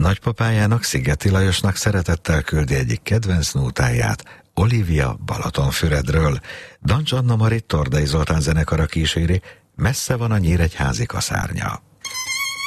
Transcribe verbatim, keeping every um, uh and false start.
Nagypapájának, Szigeti Lajosnak szeretettel küldi egyik kedvenc nótáját, Olivia Balatonfüredről. Dancs Anna Marit Tordai Zoltán zenekara kíséri, Messze van a nyíregyházi kaszárnya.